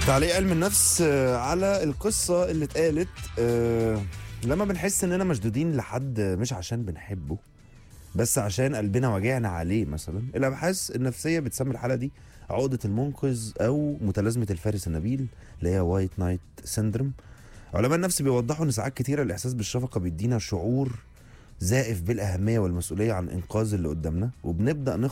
تعليق علم النفس على القصة اللي اتقالت. لما بنحس اننا مشدودين لحد مش عشان بنحبه بس عشان قلبنا وجعنا عليه مثلا، الابحاث النفسية بتسمي الحالة دي عقدة المنقذ او متلازمة الفارس النبيل اللي هي وايت نايت سيندروم. علماء النفس بيوضحوا ان ساعات كتيرة الاحساس بالشفقة بيدينا شعور زائف بالاهمية والمسؤولية عن انقاذ اللي قدامنا، وبنبدأ